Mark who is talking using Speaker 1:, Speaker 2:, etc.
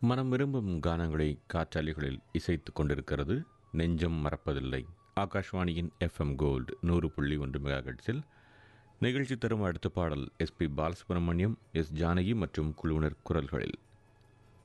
Speaker 1: மனம் விரும்பும் கானங்களை காற்றாலிகளில் இசைத்து கொண்டிருக்கிறது நெஞ்சம் மறப்பதில்லை. ஆகாஷ்வாணியின் FM கோல்டு 100.1 மெகாஹெர்ட்ஸில் நிகழ்ச்சி தரும் அடுத்த பாடல் SP பாலசுப்ரமணியம், S ஜானகி மற்றும் குழுவினர் குரல்களில்.